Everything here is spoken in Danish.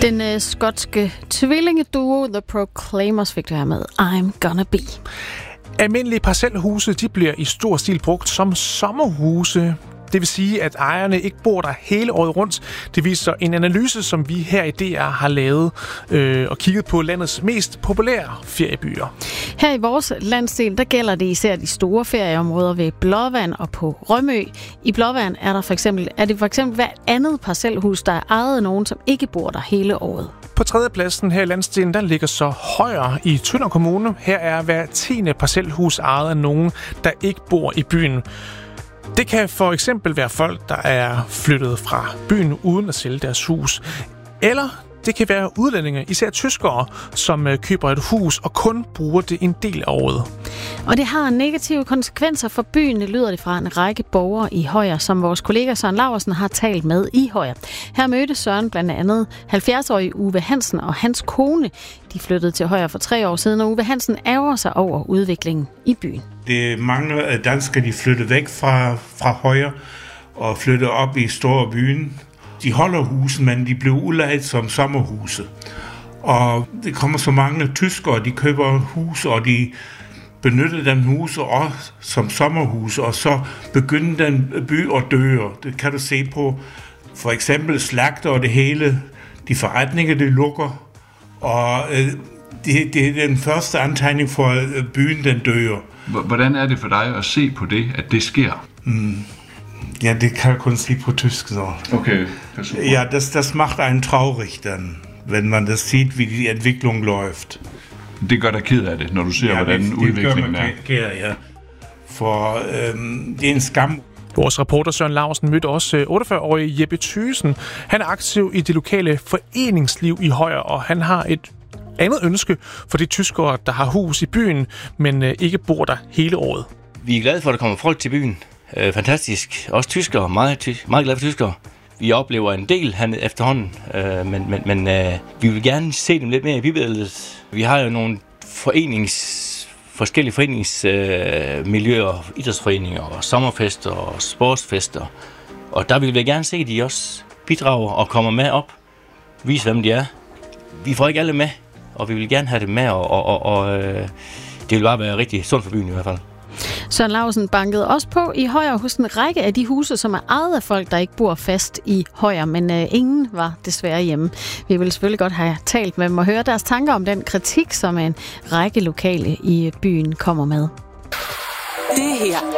Den skotske tvillingeduo The Proclaimers fik det her med I'm Gonna Be. Almindelige parcelhuse de bliver i stor stil brugt som sommerhuse. Det vil sige, at ejerne ikke bor der hele året rundt. Det viser en analyse, som vi her i DR har lavet og kigget på landets mest populære feriebyer. Her i vores landsdel, der gælder det især de store ferieområder ved Blåvand og på Rømø. I Blåvand er det for eksempel hver andet parcelhus, der er ejet af nogen, som ikke bor der hele året. På tredjepladsen her i landsdelen, der ligger så Højer i Tønder Kommune. Her er hver 10. parcelhus ejet af nogen, der ikke bor i byen. Det kan for eksempel være folk, der er flyttet fra byen uden at sælge deres hus. Eller det kan være udlændinge, især tyskere, som køber et hus og kun bruger det en del af året. Og det har negative konsekvenser for byen, det lyder det fra en række borgere i Højer, som vores kollega Søren Laursen har talt med i Højer. Her mødte Søren blandt andet 70-årige Uwe Hansen og hans kone. De flyttede til Højer for 3 år siden, og Uwe Hansen ærger sig over udviklingen i byen. Det er mange danskere, de flyttede væk fra Højer og flyttede op i store byen. De holder husen, men de bliver udlejet som sommerhuse. Og det kommer så mange tyskere, de køber hus, og de benytter den huse også som sommerhuse, og så begynder den by at dø. Det kan du se på for eksempel slagter og det hele. De forretninger, de lukker, og det er den første antegning for, at byen den dør. Hvordan er det for dig at se på det, at det sker? Ja, det kan jeg kun sige på tysk så. Okay. Ja, das macht einen traurig dann, wenn man das sieht, wie die Entwicklung läuft. Det gør dig ked af det, når du ser, hvordan udviklingen er. Ja. For det er en skam. Vores reporter Søren Laursen mødte også 48-årige Jeppe Thysen. Han er aktiv i det lokale foreningsliv i Højer, og han har et andet ønske for de tyskere, der har hus i byen, men ikke bor der hele året. Vi er glade for, at der kommer folk til byen. Fantastisk. Også tyskere. Meget glade for tyskere. Vi oplever en del her efterhånden, men vi vil gerne se dem lidt mere i bybilledet. Vi har jo nogle forskellige foreningsmiljøer, idrætsforeninger og sommerfester og sportsfester. Og der vil vi gerne se, at de også bidrager og kommer med op. Vise, hvem de er. Vi får ikke alle med, og vi vil gerne have dem med, og det vil bare være rigtig sundt for byen i hvert fald. Søren Laursen bankede også på i Højer hos en række af de huse, som er ejet af folk, der ikke bor fast i Højer, men ingen var desværre hjemme. Vi ville selvfølgelig godt have talt med dem og høre deres tanker om den kritik, som en række lokale i byen kommer med. Det her